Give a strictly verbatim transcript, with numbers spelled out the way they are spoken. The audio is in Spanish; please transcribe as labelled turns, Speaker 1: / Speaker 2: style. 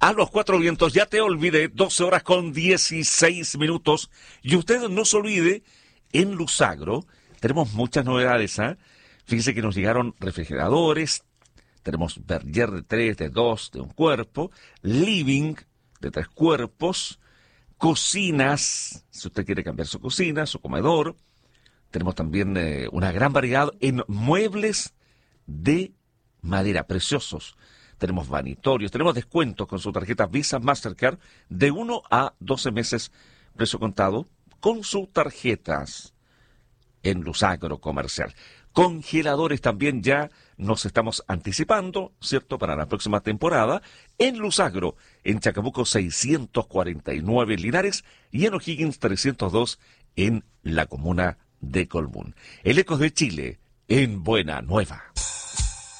Speaker 1: A los cuatro vientos, ya te olvidé, doce horas con dieciséis minutos. Y usted no se olvide, en Lusagro tenemos muchas novedades, ¿eh? Fíjese que nos llegaron refrigeradores, tenemos Berger de tres, de dos, de un cuerpo, living de tres cuerpos, cocinas, si usted quiere cambiar su cocina, su comedor. Tenemos también eh, una gran variedad en muebles de madera, preciosos. Tenemos vanitorios, tenemos descuentos con su tarjeta Visa Mastercard de uno a doce meses, precio contado, con sus tarjetas en Lusagro Comercial. Congeladores también ya nos estamos anticipando, ¿cierto?, para la próxima temporada, en Lusagro, en Chacabuco seiscientos cuarenta y nueve Linares y en O'Higgins trescientos dos en la comuna de Colbún. El Ecos de Chile, en Buena Nueva.